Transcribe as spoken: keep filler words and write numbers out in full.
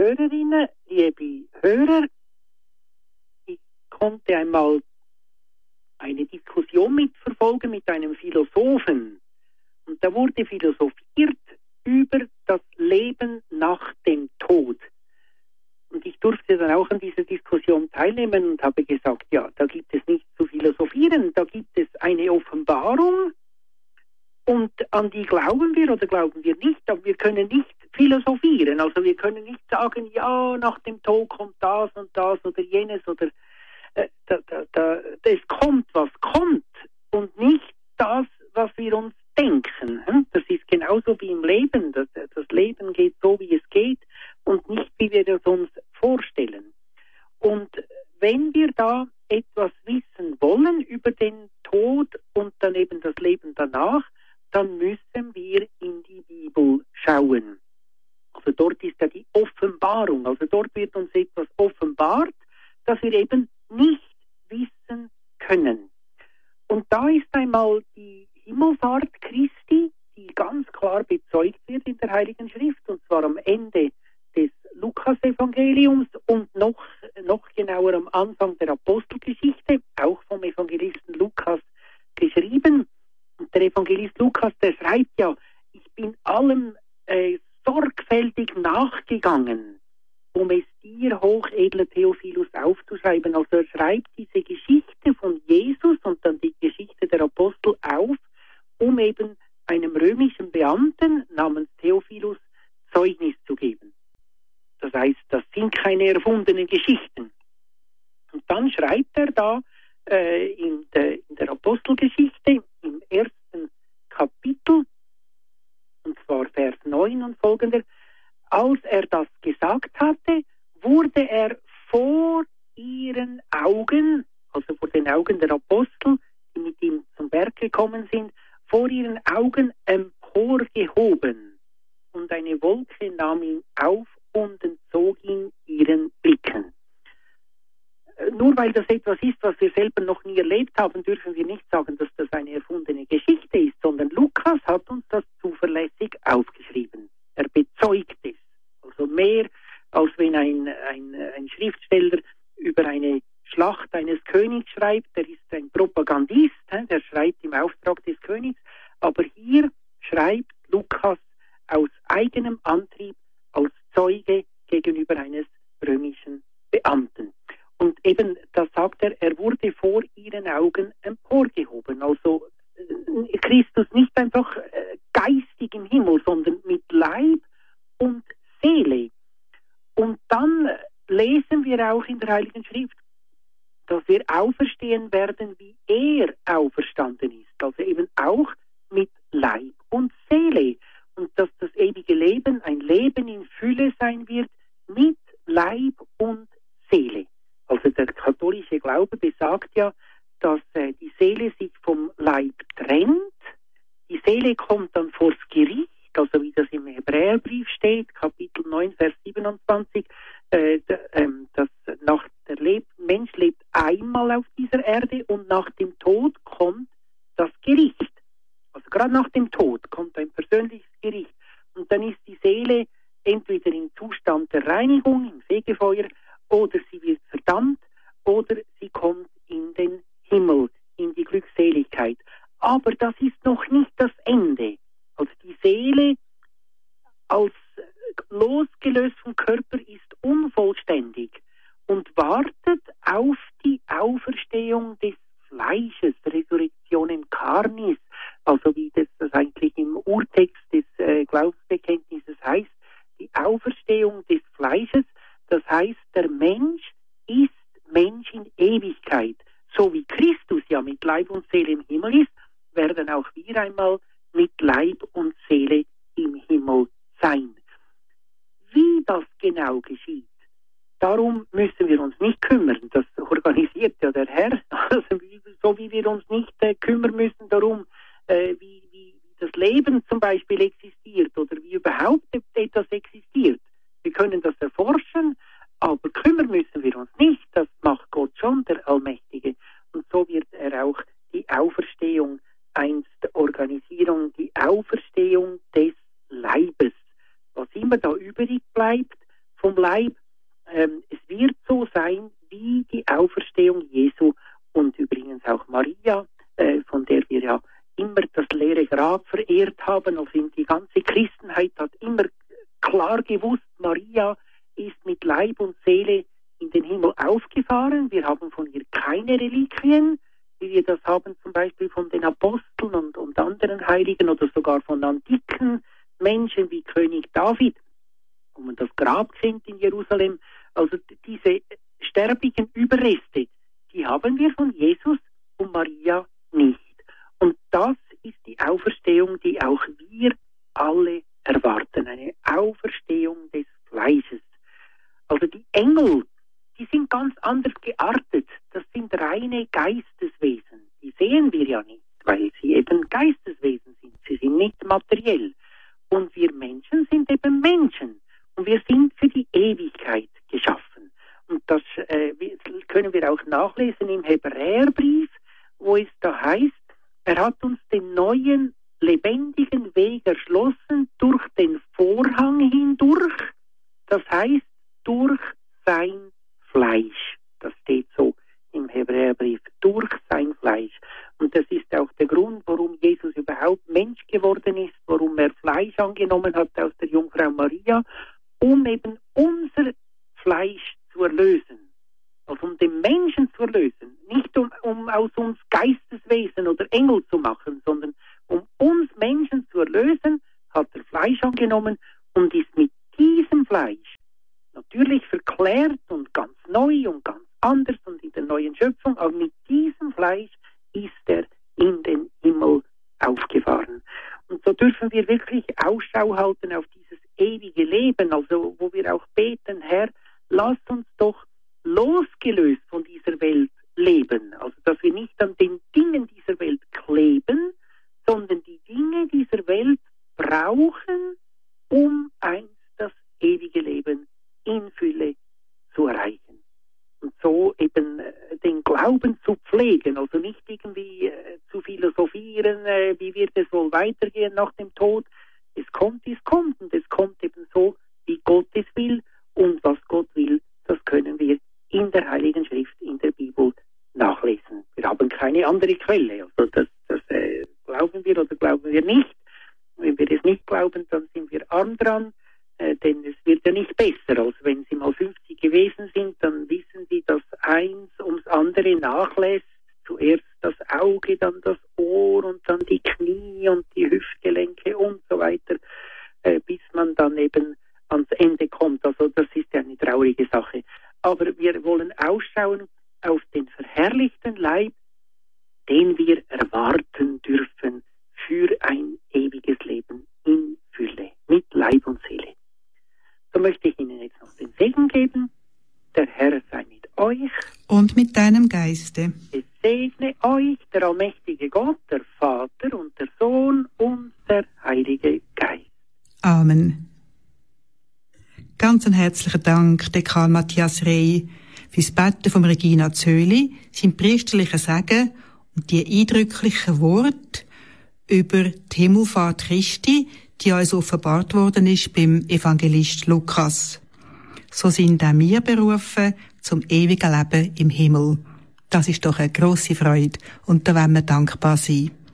Hörerinnen, liebe Hörer, ich konnte einmal eine Diskussion mitverfolgen mit einem Philosophen. Und da wurde philosophiert über das Leben nach dem Tod. Und ich durfte dann auch an dieser Diskussion teilnehmen und habe gesagt, ja, da gibt es nichts zu philosophieren, da gibt es eine Offenbarung und an die glauben wir oder glauben wir nicht, aber wir können nicht philosophieren. Also wir können nicht sagen, ja, nach dem Tod kommt das und das oder jenes oder äh, da, da, da, es kommt, was kommt und nicht das, was wir uns denken. Das ist genauso wie im Leben. Das, das Leben geht so, wie es geht und nicht, wie wir es uns vorstellen. Und wenn wir da etwas wissen wollen über den Tod und dann eben das Leben danach, dann müssen wir in die Bibel schauen. Also dort ist ja die Offenbarung. Also dort wird uns etwas offenbart, das wir eben nicht wissen können. Und da ist einmal die Himmelfahrt Christi, die ganz klar bezeugt wird in der Heiligen Schrift, und zwar am Ende des Lukas-Evangeliums und noch, noch genauer am Anfang der Apostelgeschichte, auch vom Evangelisten Lukas geschrieben. Und der Evangelist Lukas, der schreibt ja, ich bin allem äh, sorgfältig nachgegangen, um es dir, hochedler Theophilus, aufzuschreiben. Also er schreibt diese Geschichte von Jesus und dann die Geschichte der Apostel auf, um eben einem römischen Beamten namens Theophilus Zeugnis zu geben. Das heißt, das sind keine erfundenen Geschichten. Und dann schreibt er da äh, in, der, in der Apostelgeschichte im ersten Kapitel, und zwar Vers neun und folgender, als er das gesagt hatte, wurde er vor ihren Augen, also vor den Augen der Apostel, die mit ihm zum Berg gekommen sind, vor ihren Augen emporgehoben. Und eine Wolke nahm ihn auf und entzog ihn ihren Blicken. Nur weil das etwas ist, was wir selber noch nie erlebt haben, dürfen wir nicht sagen, dass das eine erfundene Geschichte ist, sondern Lukas hat uns das zuverlässig aufgeschrieben. Er bezeugt es. Also mehr, als wenn ein, ein, ein Schriftsteller über eine Schlacht eines Königs schreibt. Der ist ein Propagandist, der schreibt im Auftrag des Königs. Aber hier schreibt Lukas aus eigenem Antrieb, als Zeuge gegenüber eines römischen Beamten. Und eben, da sagt er, er wurde vor ihren Augen emporgehoben. Also äh, Christus nicht einfach äh, geistig im Himmel, sondern mit Leib und Seele. Und dann lesen wir auch in der Heiligen Schrift, dass wir auferstehen werden, wie er auferstanden ist. Also eben auch mit Leib und Seele. Und dass das ewige Leben ein Leben in Fülle sein wird mit Leib und Seele. Also der katholische Glaube besagt ja, dass äh, die Seele sich vom Leib trennt. Die Seele kommt dann vors Gericht, also wie das im Hebräerbrief steht, Kapitel neun, Vers siebenundzwanzig, äh, ähm, dass nach der Leb- Mensch lebt einmal auf dieser Erde und nach dem Tod kommt das Gericht. Also gerade nach dem Tod kommt ein persönliches Gericht. Und dann ist die Seele entweder im Zustand der Reinigung, im Fegefeuer, oder sie wird verdammt, oder sie kommt in den Himmel, in die Glückseligkeit. Aber das ist noch nicht das Ende. Also die Seele als losgelöst vom Körper ist unvollständig und wartet auf die Auferstehung des Fleisches, Resurrectionem Carnis, also wie das, das eigentlich im Urtext des äh, Glaubensbekenntnisses heißt, die Auferstehung des Fleisches. Das heißt, der Mensch ist Mensch in Ewigkeit. So wie Christus ja mit Leib und Seele im Himmel ist, werden auch wir einmal mit Leib und Seele im Himmel sein. Wie das genau geschieht, darum müssen wir uns nicht kümmern. Das organisiert ja der Herr. Also so wie wir uns nicht äh, kümmern müssen darum, äh, wie, wie das Leben zum Beispiel existiert oder wie überhaupt etwas existiert. Wir können das erforschen, aber kümmern müssen wir uns nicht. Das macht Gott schon, der Allmächtige. Und so wird er auch die Auferstehung einst organisieren, die Auferstehung des Leibes. Was immer da übrig bleibt vom Leib. Ähm, es wird so sein wie die Auferstehung Jesu und übrigens auch Maria, äh, von der wir ja immer das leere Grab verehrt haben. Also die ganze Christenheit hat immer klar gewusst, Maria ist mit Leib und Seele in den Himmel aufgefahren. Wir haben von ihr keine Reliquien, wie wir das haben zum Beispiel von den Aposteln und, und anderen Heiligen oder sogar von antiken Menschen wie König David, wo man das Grab kennt in Jerusalem. Also diese sterbigen Überreste, die haben wir von Jesus und Maria nicht. Und das ist die Auferstehung, die auch wir alle erwarten, eine Auferstehung des Fleisches. Also die Engel, die sind ganz anders geartet. Das sind reine Geisteswesen. Die sehen wir ja nicht, weil sie eben Geisteswesen sind. Sie sind nicht materiell. Und wir Menschen sind eben Menschen. Und wir sind für die Ewigkeit geschaffen. Und das äh, können wir auch nachlesen im Hebräerbrief, wo es da heißt, er hat uns den neuen, lebendigen Weg erschlossen durch den Vorhang hindurch. Das heißt, durch sein Fleisch. Das steht so im Hebräerbrief, durch sein Fleisch. Und das ist auch der Grund, warum Jesus überhaupt Mensch geworden ist, warum er Fleisch angenommen hat aus der Jungfrau Maria, um eben unser Fleisch zu erlösen. Also um den Menschen zu erlösen. Nicht um, um aus uns Geisteswesen oder Engel zu machen, sondern um uns Menschen zu erlösen, hat er Fleisch angenommen und ist mit diesem Fleisch natürlich verklärt und ganz neu und ganz anders und in der neuen Schöpfung, aber mit diesem Fleisch ist er in den Himmel aufgefahren. Und so dürfen wir wirklich Ausschau halten auf dieses ewige Leben, also wo wir auch beten, Herr, lass uns doch losgelöst von dieser Welt leben. Also dass wir nicht an den Dingen dieser Welt kleben, sondern die Dinge dieser Welt brauchen, um einst das ewige Leben in Fülle zu erreichen. Und so eben äh, den Glauben zu pflegen, also nicht irgendwie äh, zu philosophieren, äh, wie wird es wohl weitergehen nach dem Tod. Es kommt, es kommt und es kommt eben so, wie Gott es will, und was Gott will, das können wir in der Heiligen Schrift, in der Bibel nachlesen. Wir haben keine andere Quelle, also das, das äh, glauben wir oder glauben wir nicht. Wenn wir es nicht glauben, dann sind wir arm dran. Äh, denn es wird ja nicht besser, als wenn Sie mal fünfzig gewesen sind, dann wissen Sie, dass eins ums andere nachlässt. Zuerst das Auge, dann das Ohr und dann die Knie und die Hüftgelenke und so weiter, äh, bis man dann eben ans Ende kommt. Also das ist ja eine traurige Sache. Aber wir wollen ausschauen auf den verherrlichten Leib, den wir erwarten dürfen für ein ewiges Leben in Fülle, mit Leib und Seele. So möchte ich Ihnen jetzt noch den Segen geben. Der Herr sei mit euch. Und mit deinem Geiste. Es segne euch der allmächtige Gott, der Vater und der Sohn und der Heilige Geist. Amen. Ganz einen herzlichen Dank, der Karl Matthias Rey, fürs Beten von Regina Zöli, sein priesterlicher Segen und die eindrücklichen Worte über die Himmelfahrt Christi, die uns offenbart worden ist beim Evangelist Lukas. So sind auch wir berufen zum ewigen Leben im Himmel. Das ist doch eine grosse Freude und da wollen wir dankbar sein.